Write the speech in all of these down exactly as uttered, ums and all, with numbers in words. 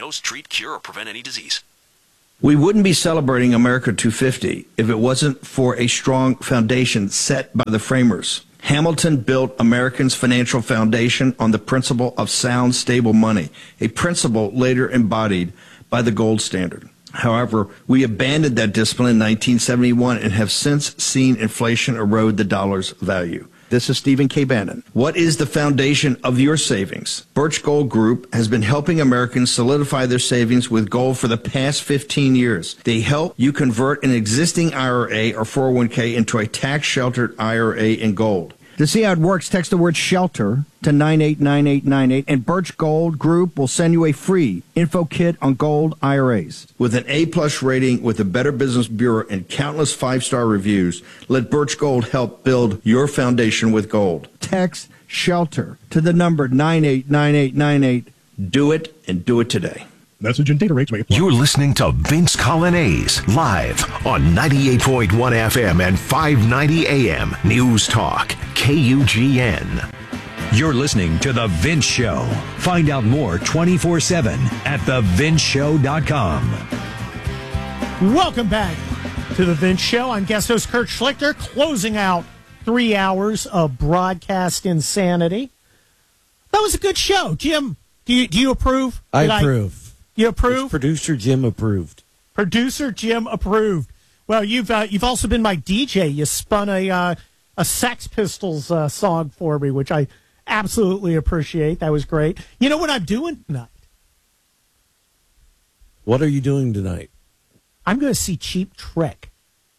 diagnose, treat, cure, or prevent any disease. We wouldn't be celebrating America two fifty if it wasn't for a strong foundation set by the framers. Hamilton built Americans' financial foundation on the principle of sound, stable money, a principle later embodied by the gold standard. However, we abandoned that discipline in nineteen seventy-one and have since seen inflation erode the dollar's value. This is Stephen K. Bannon. What is the foundation of your savings? Birch Gold Group has been helping Americans solidify their savings with gold for the past fifteen years. They help you convert an existing I R A or four oh one k into a tax-sheltered I R A in gold. To see how it works, text the word SHELTER to nine eight nine eight nine eight, and Birch Gold Group will send you a free info kit on gold I R As. With an A-plus rating with the Better Business Bureau and countless five-star reviews, let Birch Gold help build your foundation with gold. Text SHELTER to the number nine eight nine eight nine eight. Do it, and do it today. Message and data rates may apply. You're listening to Vince Colonnese live on ninety-eight point one F M and five ninety A M News Talk K U G N. You're listening to The Vince Show. Find out more twenty-four seven at the vince show dot com. Welcome back to The Vince Show. I'm guest host Kurt Schlichter, closing out three hours of broadcast insanity. That was a good show. Jim, do you, do you approve? I Did approve. I, you approve? It's producer Jim approved. Producer Jim approved. Well, you've uh, you've also been my D J. You spun a uh, a Sex Pistols uh, song for me, which I absolutely appreciate. That was great. You know what I'm doing tonight? What are you doing tonight? I'm going to see Cheap Trick.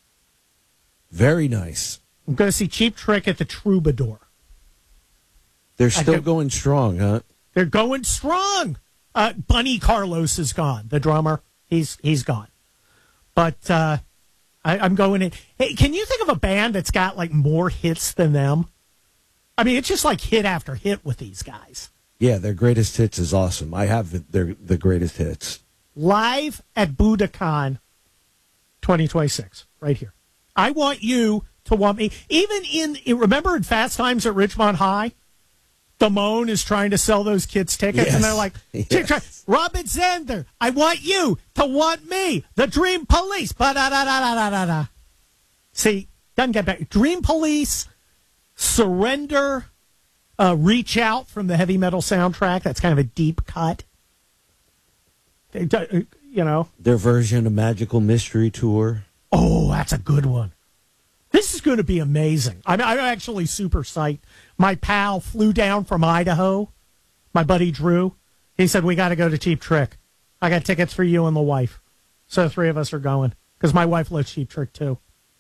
Very nice. I'm going to see Cheap Trick at the Troubadour. They're still got, going strong, huh? They're going strong. Uh, Bunny Carlos is gone. The drummer, he's he's gone. But uh, I, I'm going in. Hey, can you think of a band that's got like more hits than them? I mean, it's just like hit after hit with these guys. Yeah, their greatest hits is awesome. I have the, their the greatest hits. Live at Budokan twenty twenty-six, right here. I want you to want me. Even in, remember in Fast Times at Richmond High? Damone is trying to sell those kids tickets, yes. and they're like, yes. Robin Zander, I want you to want me. The Dream Police. Ba-da-da-da-da-da-da. See, doesn't get back. Dream Police, Surrender, uh, Reach Out from the heavy metal soundtrack. That's kind of a deep cut. They, you know. Their version of Magical Mystery Tour. Oh, that's a good one. This is going to be amazing. I'm, I'm actually super psyched. My pal flew down from Idaho, my buddy Drew. He said, we got to go to Cheap Trick. I got tickets for you and the wife. So the three of us are going, because my wife loves Cheap Trick, too.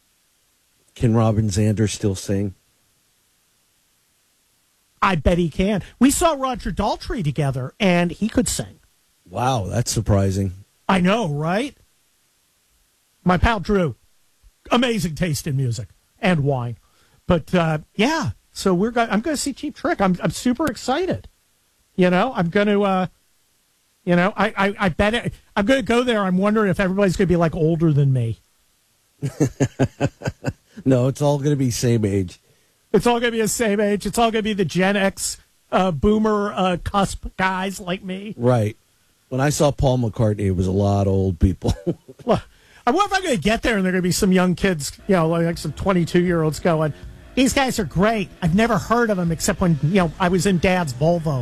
Can Robin Zander still sing? I bet he can. We saw Roger Daltrey together, and he could sing. Wow, that's surprising. I know, right? My pal Drew, amazing taste in music and wine. But, uh, yeah, so we're go- I'm going to see Cheap Trick. I'm I'm super excited. You know, I'm going to, uh, you know, I, I, I bet it, I'm going to go there. I'm wondering if everybody's going to be, like, older than me. No, it's all going to be same age. It's all going to be the same age. It's all going to be the Gen X uh, boomer uh, cusp guys like me. Right. When I saw Paul McCartney, it was a lot of old people. Look, I wonder if I'm going to get there and there are going to be some young kids, you know, like some twenty-two-year-olds going, these guys are great. I've never heard of them except when, you know, I was in Dad's Volvo.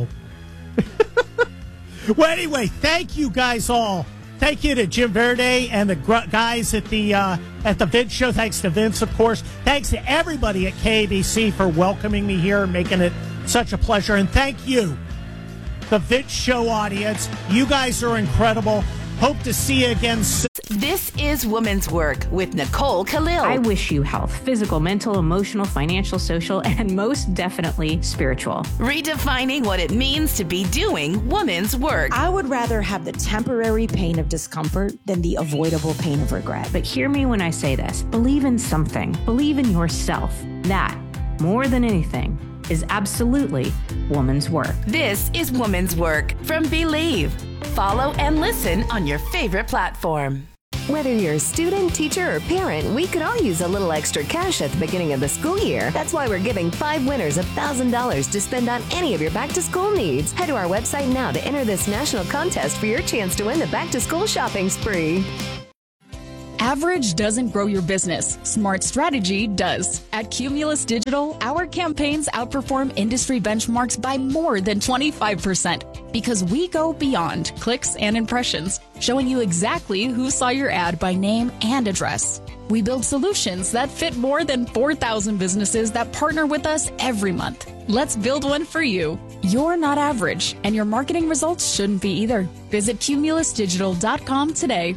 Well, anyway, thank you guys all. Thank you to Jim Verde and the gr- guys at the uh, at the Vince Show. Thanks to Vince, of course. Thanks to everybody at K A B C for welcoming me here and making it such a pleasure. And thank you, the Vince Show audience. You guys are incredible. Hope to see you again soon. This is Woman's Work with Nicole Khalil. I wish you health, physical, mental, emotional, financial, social, and most definitely spiritual. Redefining what it means to be doing woman's work. I would rather have the temporary pain of discomfort than the avoidable pain of regret. But hear me when I say this. Believe in something. Believe in yourself. That, more than anything, is absolutely woman's work. This is Woman's Work from Believe. Follow and listen on your favorite platform. Whether you're a student, teacher, or parent, we could all use a little extra cash at the beginning of the school year. That's why we're giving five winners one thousand dollars to spend on any of your back-to-school needs. Head to our website now to enter this national contest for your chance to win the back-to-school shopping spree. Average doesn't grow your business. Smart strategy does. At Cumulus Digital, our campaigns outperform industry benchmarks by more than twenty-five percent because we go beyond clicks and impressions, showing you exactly who saw your ad by name and address. We build solutions that fit more than four thousand businesses that partner with us every month. Let's build one for you. You're not average, and your marketing results shouldn't be either. Visit cumulus digital dot com today.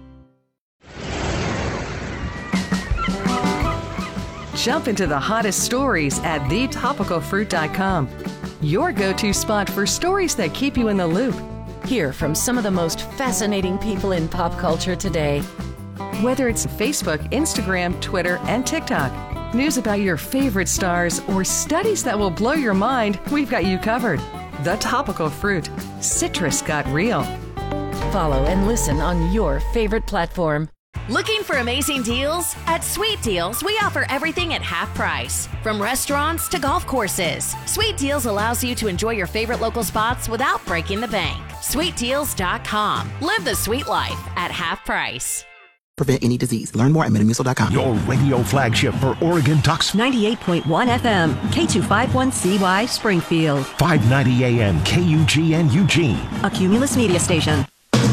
Jump into the hottest stories at the topical fruit dot com. Your go-to spot for stories that keep you in the loop. Hear from some of the most fascinating people in pop culture today. Whether it's Facebook, Instagram, Twitter, and TikTok, news about your favorite stars, or studies that will blow your mind, we've got you covered. The Topical Fruit. Citrus got real. Follow and listen on your favorite platform. Looking for amazing deals? At Sweet Deals, we offer everything at half price. From restaurants to golf courses, Sweet Deals allows you to enjoy your favorite local spots without breaking the bank. sweet deals dot com. Live the sweet life at half price. Prevent any disease. Learn more at metamucil dot com. Your radio flagship for Oregon Ducks. ninety-eight point one F M, K two fifty-one C Y, Springfield. five ninety A M, K U G N Eugene. A Cumulus media station.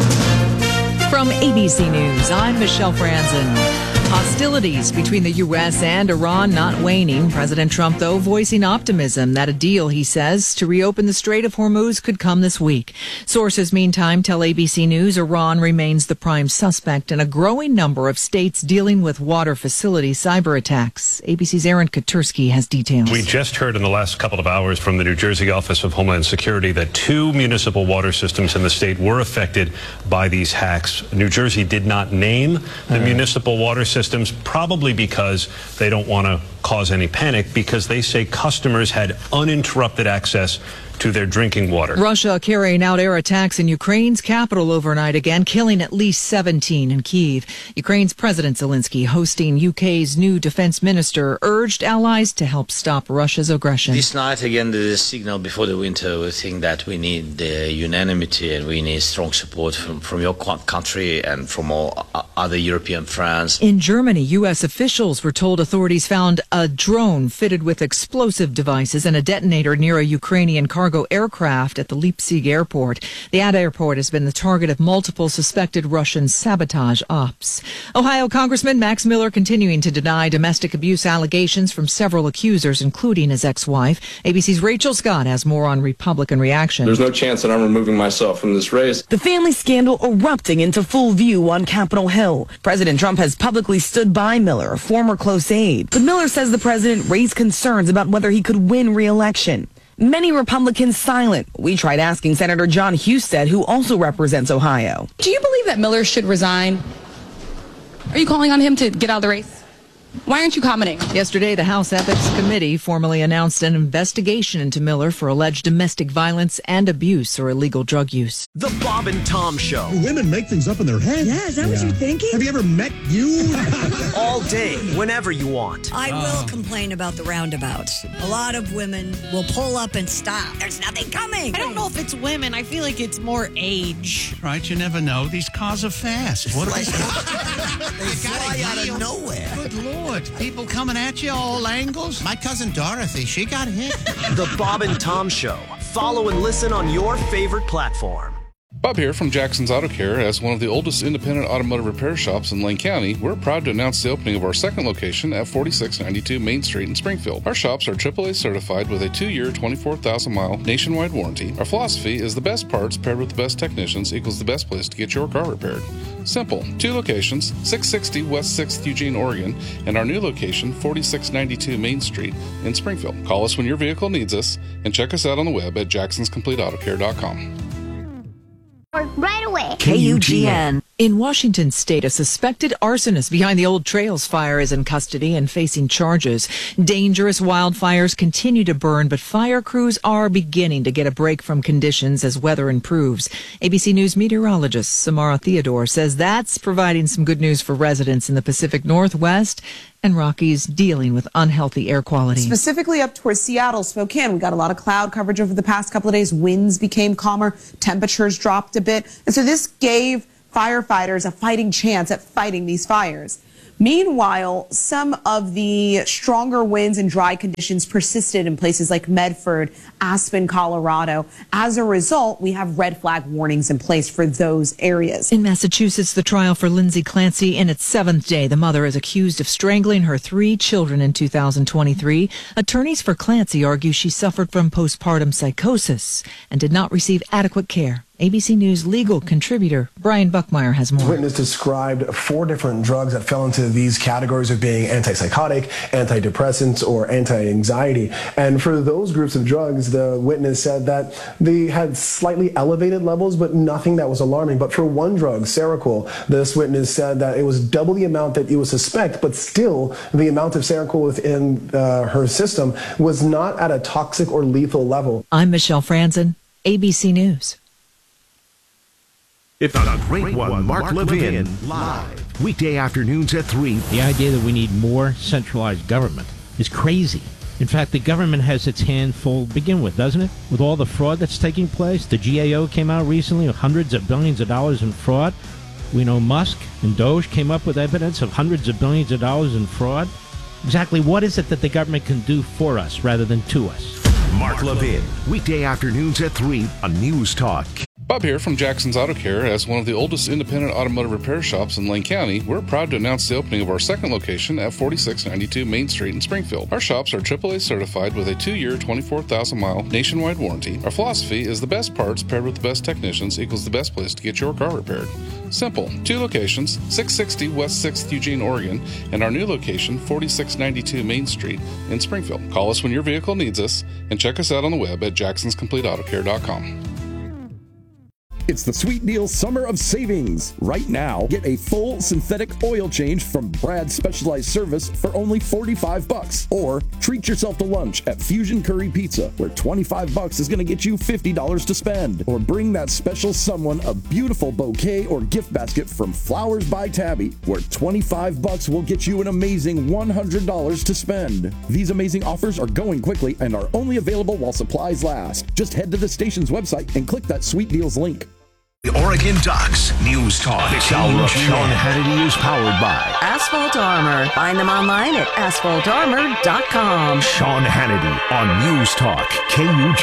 From A B C News, I'm Michelle Franzen. Hostilities between the U S and Iran not waning. President Trump, though, voicing optimism that a deal, he says, to reopen the Strait of Hormuz could come this week. Sources, meantime, tell A B C News Iran remains the prime suspect in a growing number of states dealing with water facility cyber attacks. A B C's Aaron Katursky has details. We just heard in the last couple of hours from the New Jersey Office of Homeland Security that two municipal water systems in the state were affected by these hacks. New Jersey did not name the uh. municipal water systems. Systems, probably because they don't want to cause any panic, because they say customers had uninterrupted access to their drinking water. Russia carrying out air attacks in Ukraine's capital overnight again, killing at least seventeen in Kyiv. Ukraine's President Zelensky, hosting U K's new defense minister, urged allies to help stop Russia's aggression. This night, again, there is a signal before the winter. We think that we need the unanimity and we need strong support from, from your country and from all other European friends. In Germany, U S officials were told authorities found a drone fitted with explosive devices and a detonator near a Ukrainian cargo aircraft at the Leipzig airport. The ad airport has been the target of multiple suspected Russian sabotage ops. Ohio Congressman Max Miller continuing to deny domestic abuse allegations from several accusers, including his ex-wife. A B C's Rachel Scott has more on Republican reaction. There's no chance that I'm removing myself from this race. The family scandal erupting into full view on Capitol Hill. President Trump has publicly stood by Miller, a former close aide. But Miller says the president raised concerns about whether he could win re-election. Many Republicans silent. We tried asking Senator John Husted, who also represents Ohio. Do you believe that Miller should resign? Are you calling on him to get out of the race? Why aren't you commenting? Yesterday, the House Ethics Committee formally announced an investigation into Miller for alleged domestic violence and abuse or illegal drug use. The Bob and Tom Show. Women make things up in their head. Yeah, is that yeah. what you're thinking? Have you ever met you? All day, whenever you want. I will uh. complain about the roundabouts. A lot of women will pull up and stop. There's nothing coming. I don't know if it's women. I feel like it's more age. Right, you never know. These cars are fast. What like, they fly out of nowhere. Good Lord. People coming at you all angles. My cousin Dorothy, she got hit. The Bob and Tom Show. Follow and listen on your favorite platform. Bob here from Jackson's Auto Care. As one of the oldest independent automotive repair shops in Lane County, we're proud to announce the opening of our second location at forty-six ninety-two Main Street in Springfield. Our shops are triple A certified with a two-year, twenty-four thousand mile nationwide warranty. Our philosophy is the best parts paired with the best technicians equals the best place to get your car repaired. Simple. Two locations, six sixty West sixth Eugene, Oregon, and our new location, forty-six ninety-two Main Street in Springfield. Call us when your vehicle needs us and check us out on the web at jacksons complete auto care dot com. Right away. K U G N. In Washington state, a suspected arsonist behind the Old Trails fire is in custody and facing charges. Dangerous wildfires continue to burn, but fire crews are beginning to get a break from conditions as weather improves. A B C News meteorologist Samara Theodore says that's providing some good news for residents in the Pacific Northwest and Rockies dealing with unhealthy air quality. Specifically up towards Seattle, Spokane, we got a lot of cloud coverage over the past couple of days. Winds became calmer, temperatures dropped a bit. And so this gave firefighters a fighting chance at fighting these fires. Meanwhile, some of the stronger winds and dry conditions persisted in places like Medford, Aspen, Colorado. As a result, we have red flag warnings in place for those areas. In Massachusetts, the trial for Lindsay Clancy in its seventh day. The mother is accused of strangling her three children in two thousand twenty-three. Attorneys for Clancy argue she suffered from postpartum psychosis and did not receive adequate care. A B C News legal contributor Brian Buckmeyer has more. The witness described four different drugs that fell into these categories of being antipsychotic, antidepressants, or anti-anxiety. And for those groups of drugs, the witness said that they had slightly elevated levels, but nothing that was alarming. But for one drug, Seroquel, this witness said that it was double the amount that you would suspect, but still the amount of Seroquel within uh, her system was not at a toxic or lethal level. I'm Michelle Franzen, A B C News. It's the Great One, Mark, Mark Levin, Levin, live. Weekday afternoons at three. The idea that we need more centralized government is crazy. In fact, the government has its hand full to begin with, doesn't it? With all the fraud that's taking place. The G A O came out recently with hundreds of billions of dollars in fraud. We know Musk and Doge came up with evidence of hundreds of billions of dollars in fraud. Exactly what is it that the government can do for us rather than to us? Mark Levin, weekday afternoons at three on News Talk. Bob here from Jackson's Auto Care. As one of the oldest independent automotive repair shops in Lane County, we're proud to announce the opening of our second location at forty-six ninety-two Main Street in Springfield. Our shops are triple A certified with a two-year, twenty-four thousand mile nationwide warranty. Our philosophy is the best parts paired with the best technicians equals the best place to get your car repaired. Simple. Two locations, six sixty West sixth Eugene, Oregon, and our new location, forty-six ninety-two Main Street in Springfield. Call us when your vehicle needs us and check us out on the web at jacksons complete auto care dot com. It's the Sweet Deal Summer of Savings. Right now, get a full synthetic oil change from Brad's Specialized Service for only forty-five bucks. Or treat yourself to lunch at Fusion Curry Pizza, where twenty-five bucks is going to get you fifty dollars to spend. Or bring that special someone a beautiful bouquet or gift basket from Flowers by Tabby, where twenty-five bucks will get you an amazing one hundred dollars to spend. These amazing offers are going quickly and are only available while supplies last. Just head to the station's website and click that Sweet Deals link. The Oregon Ducks News Talk. This hour of Sean Hannity is powered by Asphalt Armor. Find them online at asphalt armor dot com. Sean Hannity on News Talk K U G.